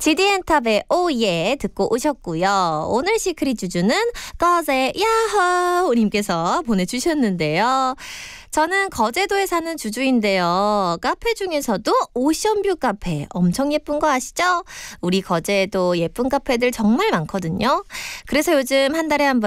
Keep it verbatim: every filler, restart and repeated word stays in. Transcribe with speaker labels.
Speaker 1: 지디앤탑의 오예 듣고 오셨고요. 오늘 시크릿 주주는 거제 야호 님께서 보내주셨는데요. 저는 거제도에 사는 주주인데요. 카페 중에서도 오션뷰 카페 엄청 예쁜 거 아시죠? 우리 거제도 예쁜 카페들 정말 많거든요. 그래서 요즘 한 달에 한 번